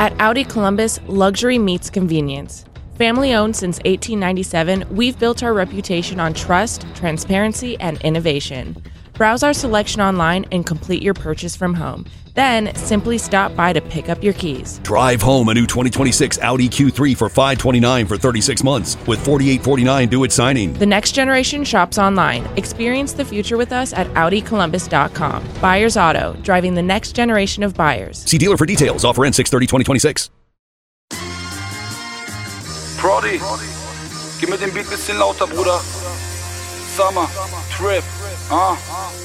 At Audi Columbus, luxury meets convenience. Family owned since 1897, we've built our reputation on trust, transparency, and innovation. Browse our selection online and complete your purchase from home. Then simply stop by to pick up your keys. Drive home a new 2026 Audi Q3 for $529 for 36 months with $4,849 due at signing. The next generation shops online. Experience the future with us at AudiColumbus.com. Buyers Auto, driving the next generation of buyers. See dealer for details. Offer ends 6/30/2026. Prodi, gib mir den Beat bisschen lauter, Bruder. Summer, Trip,